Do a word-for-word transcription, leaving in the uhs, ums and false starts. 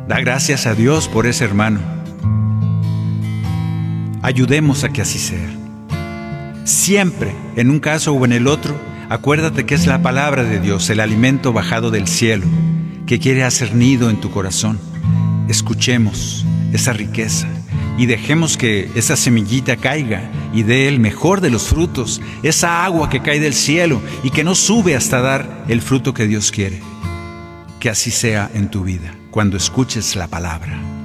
Da gracias a Dios por ese hermano. Ayudemos a que así sea. Siempre, en un caso o en el otro, acuérdate que es la palabra de Dios, el alimento bajado del cielo, que quiere hacer nido en tu corazón. Escuchemos esa riqueza y dejemos que esa semillita caiga y dé el mejor de los frutos, esa agua que cae del cielo y que no sube hasta dar el fruto que Dios quiere. Que así sea en tu vida cuando escuches la palabra.